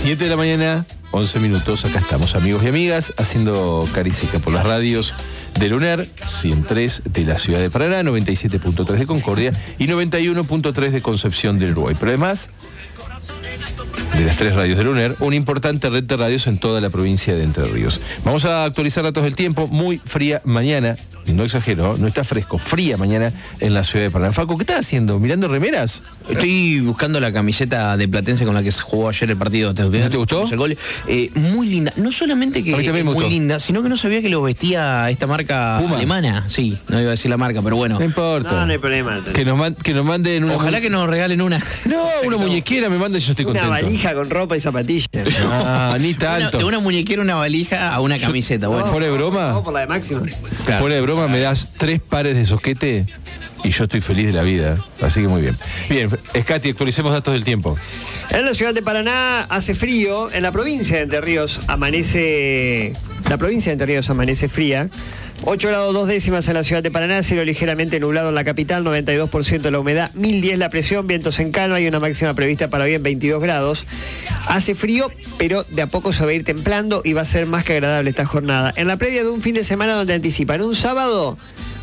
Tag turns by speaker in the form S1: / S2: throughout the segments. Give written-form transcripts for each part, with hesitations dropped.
S1: 7 de la mañana, 11 minutos. Acá estamos, amigos y amigas, haciendo Cariseca por las radios de Luner, 103 de la ciudad de Paraná, 97.3 de Concordia y 91.3 de Concepción del Uruguay. Pero además de las 3 radios de Luner, una importante red de radios en toda la provincia de Entre Ríos. Vamos a actualizar datos del tiempo. Muy fría mañana, y no exagero, no está fresco, fría mañana en la ciudad de Paraná. Facu, ¿qué estás haciendo? ¿Mirando remeras?
S2: Estoy buscando la camiseta de Platense con la que se jugó ayer el partido.
S1: ¿No te gustó?
S2: El gol. Muy linda. No solamente que es muy linda, sino que no sabía que lo vestía esta marca Puma alemana. Sí, no iba a decir la marca, pero bueno.
S1: No importa.
S3: No hay problema.
S1: Que nos manden una...
S2: Ojalá que nos regalen una.
S1: No, una muñequera me manden y yo estoy contento.
S3: Una valija con ropa y zapatillas.
S1: Ah, ni tanto.
S2: De una muñequera, una valija a una camiseta. Bueno.
S1: ¿Fuera de broma?
S3: Vamos por la de Máximo.
S1: Claro. Fuera de broma me das 3 pares de soquete y yo estoy feliz de la vida. Así que muy bien. Bien, Scati, actualicemos datos del tiempo.
S3: En la ciudad de Paraná hace frío. En la provincia de Entre Ríos amanece... La provincia de Entre Ríos amanece fría. 8 grados 2 décimas en la ciudad de Paraná, cielo ligeramente nublado en la capital, 92% de la humedad, 1010 la presión, vientos en calma y una máxima prevista para hoy en 22 grados. Hace frío, pero de a poco se va a ir templando y va a ser más que agradable esta jornada. En la previa de un fin de semana donde anticipan un sábado,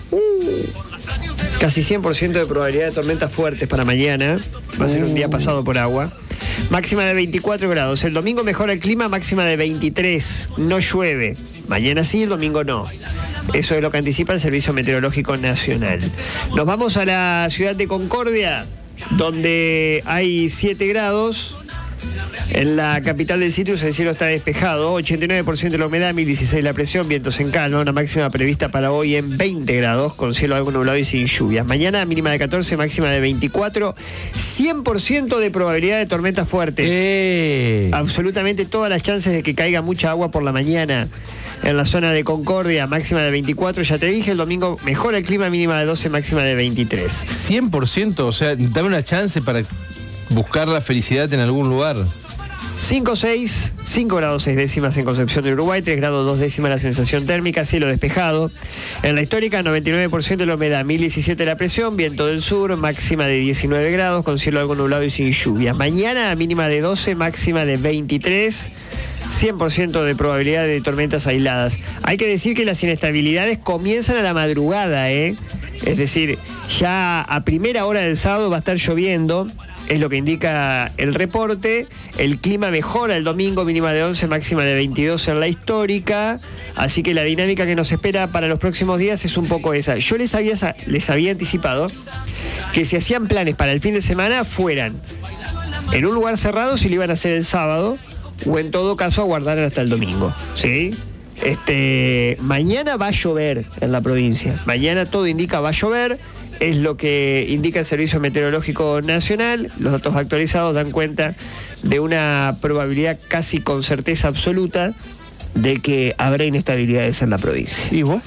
S3: casi 100% de probabilidad de tormentas fuertes para mañana. Va a ser un día pasado por agua. Máxima de 24 grados. El domingo mejora el clima, máxima de 23. No llueve. Mañana sí, el domingo no. Eso es lo que anticipa el Servicio Meteorológico Nacional. Nos vamos a la ciudad de Concordia, donde hay 7 grados. En la capital del Citrus el cielo está despejado, 89% de la humedad, 1016 la presión, vientos en calma, una máxima prevista para hoy en 20 grados, con cielo algo nublado y sin lluvias. Mañana mínima de 14, máxima de 24, 100% de probabilidad de tormentas fuertes. Absolutamente todas las chances de que caiga mucha agua por la mañana. En la zona de Concordia, máxima de 24, ya te dije, el domingo mejora el clima, mínima de 12, máxima de 23.
S1: 100%, o sea, dame una chance para buscar la felicidad en algún lugar.
S3: 5 grados 6 décimas en Concepción del Uruguay, 3 grados 2 décimas la sensación térmica, cielo despejado. En la histórica, 99% de la humedad, 1017 la presión, viento del sur, máxima de 19 grados, con cielo algo nublado y sin lluvia. Mañana, mínima de 12, máxima de 23. 100% de probabilidad de tormentas aisladas. Hay que decir que las inestabilidades comienzan a la madrugada, Es decir, ya a primera hora del sábado va a estar lloviendo, es lo que indica el reporte. El clima mejora el domingo, mínima de 11, máxima de 22 en la histórica. Así que la dinámica que nos espera para los próximos días es un poco esa. Yo les había anticipado que si hacían planes para el fin de semana fueran en un lugar cerrado si lo iban a hacer el sábado, o en todo caso aguardar hasta el domingo, ¿sí? Mañana va a llover en la provincia. Mañana todo indica va a llover. Es lo que indica el Servicio Meteorológico Nacional. Los datos actualizados dan cuenta de una probabilidad casi con certeza absoluta de que habrá inestabilidades en la provincia.
S1: ¿Y vos?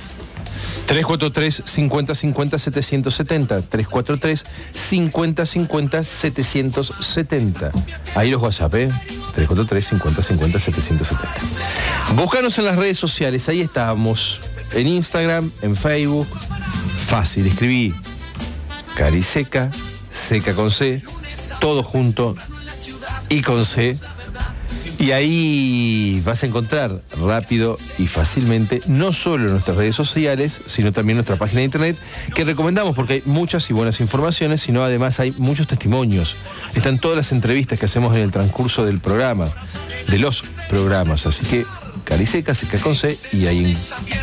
S1: 343-50-50-770. 343-50-50-770. Ahí los WhatsApp, 343-50-50-770. Búscanos en las redes sociales, ahí estamos. En Instagram, en Facebook. Fácil, escribí Cariseca, seca con C, todo junto y con C. Y ahí vas a encontrar rápido y fácilmente no solo nuestras redes sociales, sino también nuestra página de internet, que recomendamos porque hay muchas y buenas informaciones, sino además hay muchos testimonios. Están todas las entrevistas que hacemos en el transcurso del programa, de los programas. Así que Cariseca, seca con C, y ahí